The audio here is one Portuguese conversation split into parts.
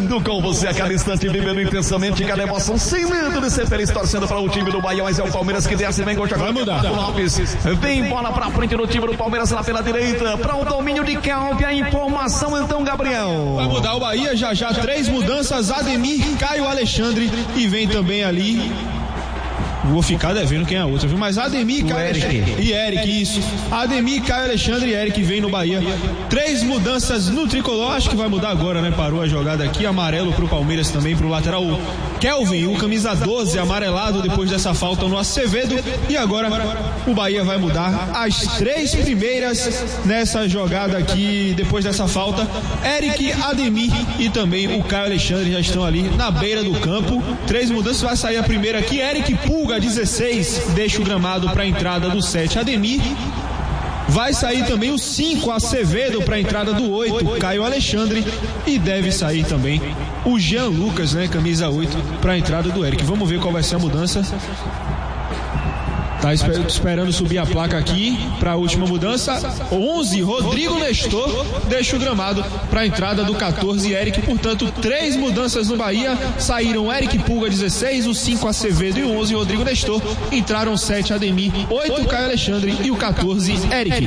vibrando com você a cada instante, vivendo intensamente cada emoção, sem medo de ser feliz, torcendo para o time do Bahia, mas é o Palmeiras que desce, vem com o jogador. Vai mudar. Lopes, vem bola pra frente no time do Palmeiras lá pela direita, para o domínio de Calvi, a informação então, Gabriel. Vai mudar o Bahia, já 3 mudanças, Ademir, Caio Alexandre e vem também ali. Vou ficar devendo quem é a outra, viu? Mas Ademir, Caio Alexandre e Eric, isso. Ademir, Caio Alexandre e Eric vem no Bahia. 3 mudanças no tricolor, acho que vai mudar agora, né? Parou a jogada aqui, amarelo pro Palmeiras também, pro lateral Kelvin, o camisa 12, amarelado depois dessa falta no Acevedo. E agora o Bahia vai mudar as 3 primeiras nessa jogada aqui, depois dessa falta. Eric, Ademir e também o Caio Alexandre já estão ali na beira do campo. 3 mudanças, vai sair a primeira aqui, Eric Pulga, 16, deixa o gramado para a entrada do 7, Ademir. Vai sair também o 5, Acevedo, para a entrada do 8, Caio Alexandre. E deve sair também o Jean Lucas, né, camisa 8, para a entrada do Eric. Vamos ver qual vai ser a mudança. Tá esperando subir a placa aqui para a última mudança. 11, Rodrigo Nestor, deixa o gramado para a entrada do 14, Eric. Portanto, 3 mudanças no Bahia. Saíram Eric Pulga, 16, o 5, Acevedo e o 11, Rodrigo Nestor. Entraram 7, Ademir, 8, Caio Alexandre e o 14, Eric.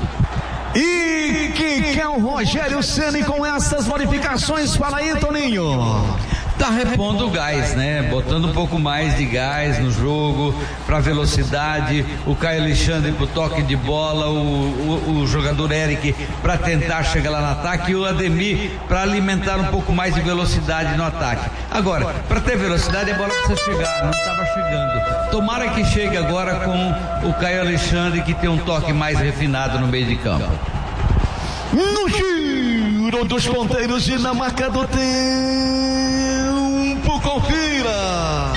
E que é o Rogério Ceni com essas modificações? Fala aí, Toninho. Tá repondo o gás, né? Botando um pouco mais de gás no jogo, pra velocidade, o Caio Alexandre pro toque de bola, o jogador Eric pra tentar chegar lá no ataque e o Ademir pra alimentar um pouco mais de velocidade no ataque. Agora, pra ter velocidade a bola precisa chegar, não estava chegando. Tomara que chegue agora com o Caio Alexandre, que tem um toque mais refinado no meio de campo. No giro dos ponteiros, Dinamarca do tempo, confira.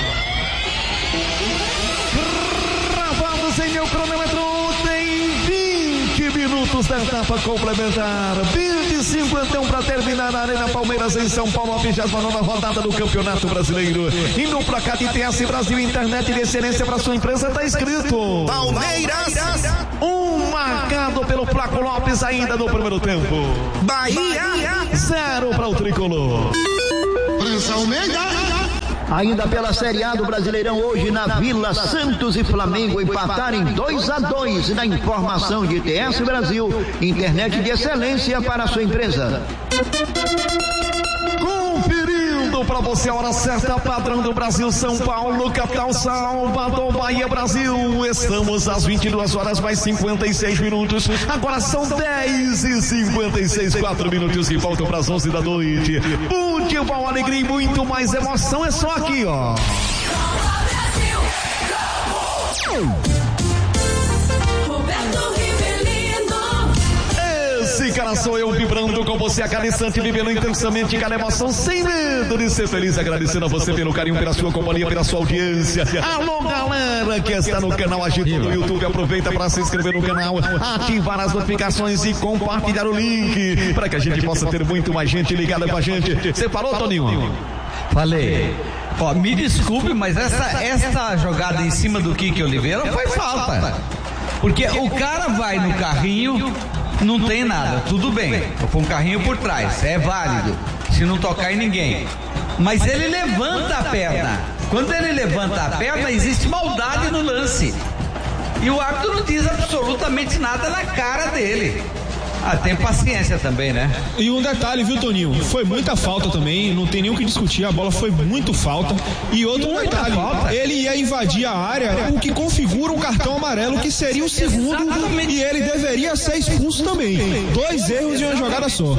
Gravados em meu cronômetro, tem 20 minutos da etapa complementar, 25 então para terminar na Arena Palmeiras em São Paulo, a 29ª rodada do Campeonato Brasileiro. E no placar de TS Brasil, internet de excelência para sua empresa, tá escrito Palmeiras 1, marcado pelo Flaco Lopes ainda no primeiro tempo. Bahia 0 para o tricolor. França Almeida. Ainda pela Série A do Brasileirão, hoje na Vila, Santos e Flamengo empataram em 2-2 na informação de TS Brasil, internet de excelência para a sua empresa. Conferindo para você a hora certa, padrão do Brasil, São Paulo, capital, Salvador, Bahia, Brasil. Estamos às 22 horas mais 56 minutos. Agora são 10h56, 4 minutos que faltam para as 11 da noite. Futebol, alegria e muito mais emoção é só aqui, ó. Esse cara sou eu, vibrando com você a cada instante, vivendo intensamente cada emoção, sem medo de ser feliz, agradecendo a você pelo carinho, pela sua companhia, pela sua audiência. Alô, galera que está no canal Agito do YouTube, aproveita para se inscrever no canal, ativar as notificações e compartilhar o link, para que a gente possa ter muito mais gente ligada com a gente. Você falou, Toninho? Falei. Ó, me desculpe, mas essa jogada em cima do Kiki Oliveira foi falta. Porque o cara vai no carrinho, não tem nada, tudo bem. Com um carrinho por trás, é válido, se não tocar em ninguém. Mas ele levanta a perna. Quando ele levanta a perna, existe maldade no lance. E o árbitro não diz absolutamente nada na cara dele. Tem paciência também, né? E um detalhe, viu, Toninho? Foi muita falta também, não tem nem o que discutir, a bola foi muito falta. E outro detalhe, ele ia invadir a área, o que configura um cartão amarelo, que seria o segundo. Exatamente. E ele deveria ser expulso também. 2 erros de uma jogada só.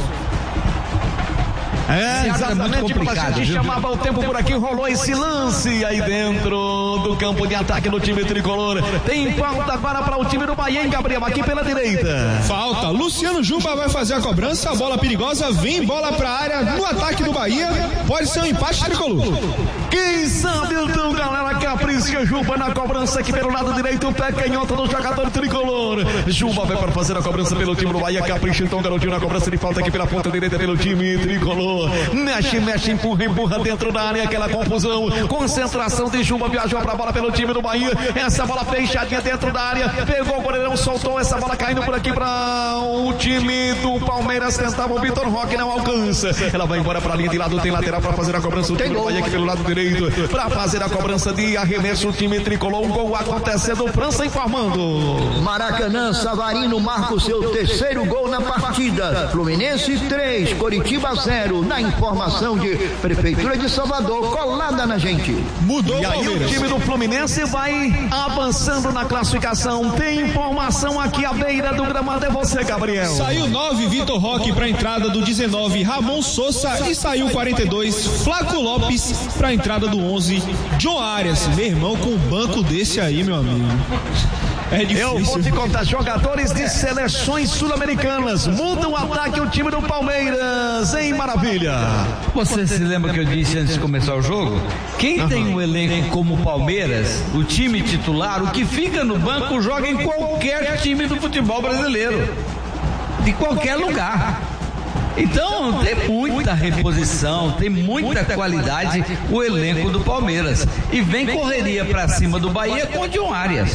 Exatamente, para a gente chamava o tempo por aqui, rolou esse lance aí dentro do campo de ataque do time tricolor. Tem falta agora para o time do Bahia, hein, Gabriel, aqui pela direita. Falta, Luciano Juba vai fazer a cobrança, a bola perigosa, vem bola para a área no ataque do Bahia, pode ser um empate tricolor. Quem sabe então, galera, capricha Juba na cobrança aqui pelo lado direito, o pé canhoto do jogador tricolor. Juba vai para fazer a cobrança pelo time do Bahia, capricha então garotinho na cobrança de falta aqui pela ponta direita pelo time tricolor. Mexe, empurra dentro da área, aquela confusão, concentração de Juba, viajou pra bola pelo time do Bahia, essa bola fechadinha dentro da área, pegou o goleirão, soltou essa bola caindo por aqui para o time do Palmeiras, tentava o Vitor Roque, não alcança, ela vai embora pra linha de lado, tem lateral pra fazer a cobrança, o time do Bahia aqui pelo lado direito, pra fazer a cobrança de arremesso, o time tricolor, um gol acontecendo, França informando. Maracanã, Savarino marca o seu terceiro gol na partida, Fluminense 3, Coritiba 0, na informação de Prefeitura de Salvador, colada na gente. Mudou. E aí o time do Fluminense vai avançando na classificação, tem informação aqui à beira do gramado, é você, Gabriel. Saiu 9, Vitor Roque pra entrada do 19, Ramon Sousa, e saiu 42, Flaco Lopes pra entrada do 11, John Arias. Meu irmão, com um banco desse aí, meu amigo, é difícil. Eu vou te contar, jogadores de seleções sul-americanas mudam o ataque, o time do Palmeiras, em Maravilha. Você se lembra que eu disse antes de começar o jogo? Quem tem um elenco como o Palmeiras, o time titular, o que fica no banco joga em qualquer time do futebol brasileiro, de qualquer lugar. Então tem muita reposição, tem muita qualidade o elenco do Palmeiras, e vem correria pra cima do Bahia com o John Arias.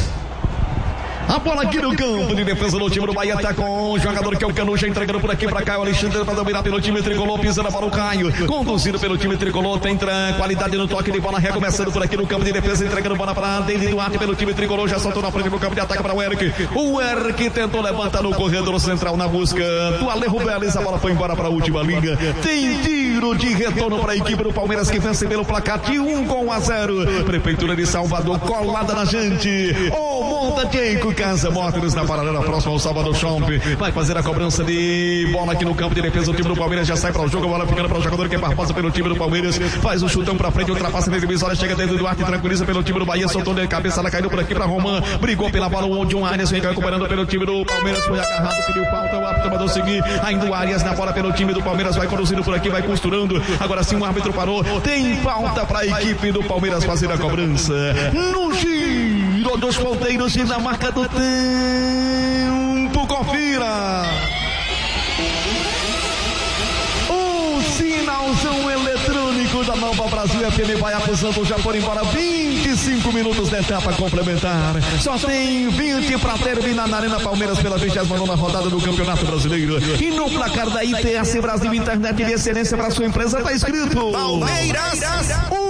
A bola aqui no campo de defesa do time do Bahia, tá com o jogador que é o Canuja, entregando por aqui pra Caio Alexandre para dominar pelo time tricolor, pisando para o Caio, conduzido pelo time tricolor, tem qualidade no toque de bola, recomeçando por aqui no campo de defesa, entregando bola para David Duarte pelo time tricolor, já soltou na frente do campo de ataque para o Eric. O Eric tentou levantar no corredor central na busca do Alejo Vélez, a bola foi embora para a última linha. Tem tiro de retorno para a equipe do Palmeiras, que vence pelo placar de 1-0. Prefeitura de Salvador colada na gente. O Monta Jeico Casa Motors na paralela próxima ao Salvador Shopping. Vai fazer a cobrança de bola aqui no campo de defesa. O time do Palmeiras já sai para o jogo. A bola ficando para o jogador que passa pelo time do Palmeiras. Faz o chutão para frente, ultrapassa na divisória. Chega dentro do Duarte, tranquiliza pelo time do Bahia. Soltou de cabeça, ela caiu por aqui para Roman. Brigou pela bola onde um Arias vem recuperando pelo time do Palmeiras. Foi agarrado, pediu falta. O árbitro mandou seguir. Ainda o Arias na bola pelo time do Palmeiras. Vai conduzindo por aqui, vai costurando. Agora sim o árbitro parou. Tem falta para a equipe do Palmeiras fazer a cobrança. No giro dos ponteiros e na marca do tempo, confira o sinalzão eletrônico da Nova Brasil FM vai acusando já por embora 25 minutos da etapa complementar, só tem 20 para terminar na Arena Palmeiras pela 29ª rodada do Campeonato Brasileiro, e no placar da ITS Brasil Internet de Excelência para sua empresa tá escrito Palmeiras